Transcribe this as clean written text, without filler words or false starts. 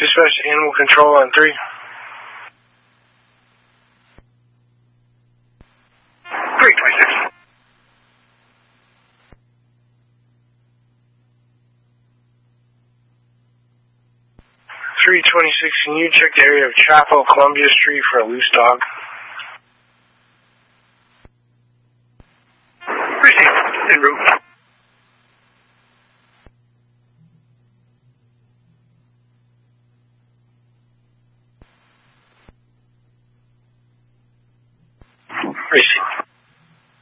Dispatch to Animal Control on 3. 326. 326, can you check the area of Chapel, Columbia Street for a loose dog? Received. En route.